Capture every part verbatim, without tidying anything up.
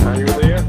Are you there?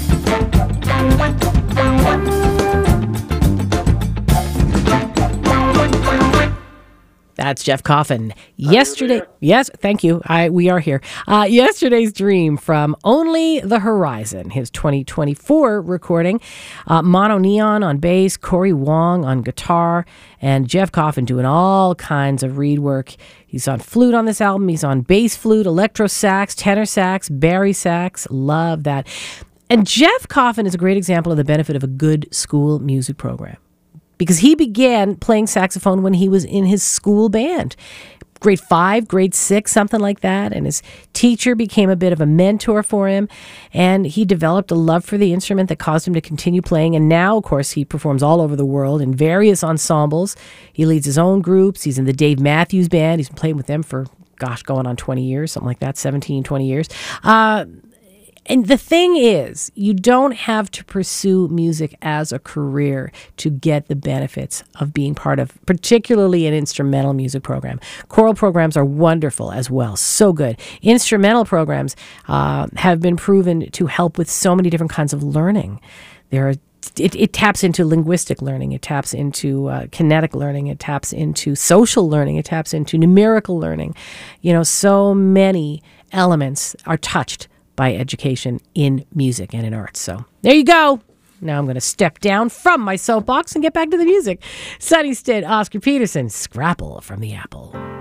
That's Jeff Coffin. Yesterday, yes, thank you. I we are here. Uh, yesterday's Dream from Only the Horizon, his twenty twenty-four recording. Uh, Mono Neon on bass, Corey Wong on guitar, and Jeff Coffin doing all kinds of reed work. He's on flute on this album. He's on bass flute, electro sax, tenor sax, bari sax. Love that. And Jeff Coffin is a great example of the benefit of a good school music program, because he began playing saxophone when he was in his school band, grade five, grade six, something like that. And his teacher became a bit of a mentor for him. And he developed a love for the instrument that caused him to continue playing. And now, of course, he performs all over the world in various ensembles. He leads his own groups. He's in the Dave Matthews Band. He's been playing with them for, gosh, going on twenty years, something like that, seventeen, twenty years. Uh, And the thing is, you don't have to pursue music as a career to get the benefits of being part of, particularly an instrumental music program. Choral programs are wonderful as well, so good. Instrumental programs uh, have been proven to help with so many different kinds of learning. There are It, it taps into linguistic learning. It taps into uh, kinetic learning. It taps into social learning. It taps into numerical learning. You know, so many elements are touched by education in music and in arts. So there you go. Now I'm going to step down from my soapbox and get back to the music. Sonny Stitt, Oscar Peterson, Scrapple from the Apple.